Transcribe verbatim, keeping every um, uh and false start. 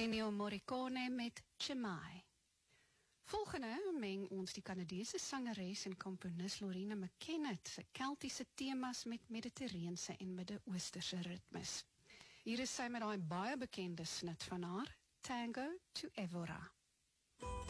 Ennio Morricone met Chemai. Volgende meng ons die Canadese sangeres en komponis Lorena McKennitt se Keltiese temas met Mediterreense en Midde-Oosterse ritmes. Hier is sy met daai baie bekende snit van haar, Tango to Evora.